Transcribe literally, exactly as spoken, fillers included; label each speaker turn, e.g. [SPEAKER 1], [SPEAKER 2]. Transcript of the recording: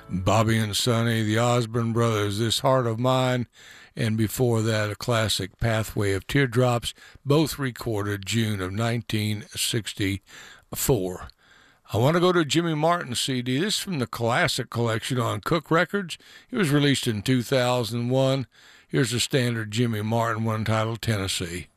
[SPEAKER 1] Bobby and Sonny, the Osborne Brothers, This Heart of Mine, and before that, a classic, Pathway of Teardrops, both recorded June of nineteen sixty-four. I want to go to Jimmy Martin C D. This is from the Classic Collection on Cook Records. It was released in two thousand one. Here's a standard Jimmy Martin one titled Tennessee.